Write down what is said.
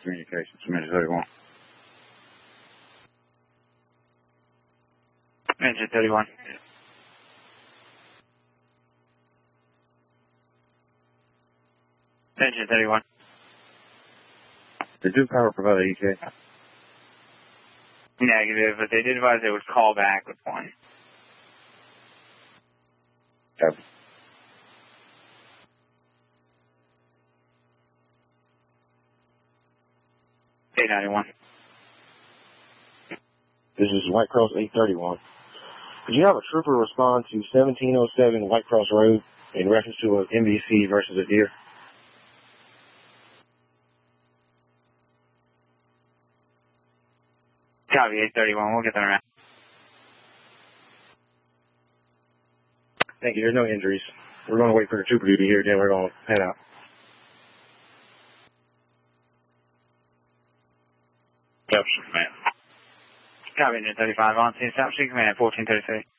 communications, Engine 31. Engine 31. Engine 31. Did Duke Power provide an ETA? Negative, but they did advise they would call back with one. Copy. A91. This is White Cross 831. Could you have a trooper respond to 1707 White Cross Road in reference to an MVC versus a deer? Copy, 831. We'll get them around. Thank you. There's no injuries. We're going to wait for the trooper to be here, then we're going to head out. Yep, man. Copy, Engine 35. On scene, South Street Command, 1433.